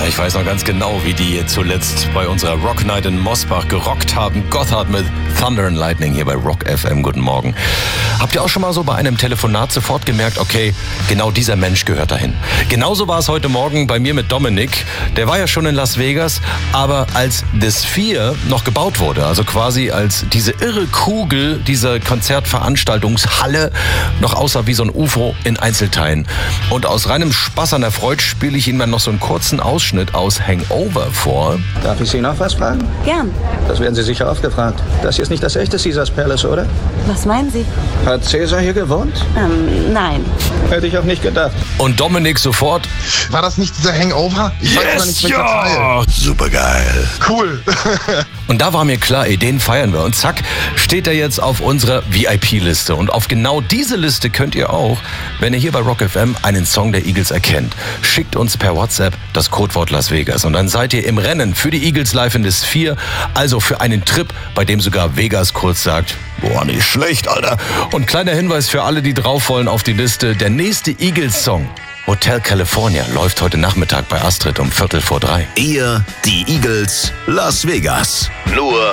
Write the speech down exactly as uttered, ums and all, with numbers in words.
Ich weiß noch ganz genau, wie die zuletzt bei unserer Rock Night in Mosbach gerockt haben. Gotthard mit Thunder and Lightning hier bei Rock F M. Guten Morgen. Habt ihr auch schon mal so bei einem Telefonat sofort gemerkt, okay, genau dieser Mensch gehört dahin? Genauso war es heute Morgen bei mir mit Dominik. Der war ja schon in Las Vegas, aber als The Sphere noch gebaut wurde, also quasi als diese irre Kugel dieser Konzertveranstaltungshalle noch aussah wie so ein U F O in Einzelteilen. Und aus reinem Spaß an der Freude spiele ich Ihnen mal noch so einen kurzen Ausschnitt aus Hangover vor. Darf ich Sie noch was fragen? Gern. Das werden Sie sicher oft gefragt. Das hier ist nicht das echte Caesars Palace, oder? Was meinen Sie? Hat Caesar hier gewohnt? Ähm, nein. Hätte ich auch nicht gedacht. Und Dominik sofort. War das nicht dieser Hangover? Ich weiß gar nicht, welcher ja, Teil. supergeil. Cool. Und da war mir klar, ey, den feiern wir. Und zack, steht er jetzt auf unserer V I P-Liste. Und auf genau diese Liste könnt ihr auch, wenn ihr hier bei Rock F M einen Song der Eagles erkennt. Schickt uns per WhatsApp das Codewort Las Vegas. Und dann seid ihr im Rennen für die Eagles live in The Sphere. Also für einen Trip, bei dem sogar Vegas kurz sagt, boah, nicht schlecht, Alter. Und kleiner Hinweis für alle, die drauf wollen auf die Liste. Der nächste Eagles-Song, Hotel California, läuft heute Nachmittag bei Astrid um Viertel vor drei. Ihr, die Eagles, Las Vegas. Nur